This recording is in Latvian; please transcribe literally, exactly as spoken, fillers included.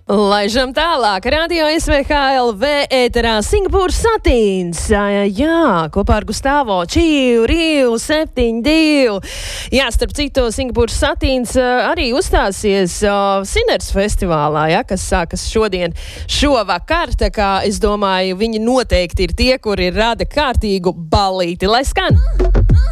Laižam tālāk, Radio S V H L V ēterā Singapūras satīns. Jā, kopā ar Gustavo Čīvu, Rīvu, septiņi divi. Jā, starp citu, Singapūras satīns arī uzstāsies uh, Sinners festivālā, ja, kas sākas šodien šovakar. Tā kā es domāju, viņi noteikti ir tie, kuri rada kārtīgu ballīti. Lai skan!